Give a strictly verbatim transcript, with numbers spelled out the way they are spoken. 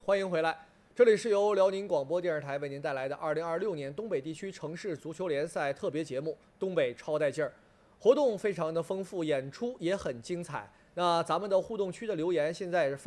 欢迎回来，这里是由辽宁广播电视台为您带来的二零二六年东北地区城市足球联赛特别节目《东北超带劲儿》。活动非常的丰富，演出也很精彩。那咱们的互动区的留言现在也是非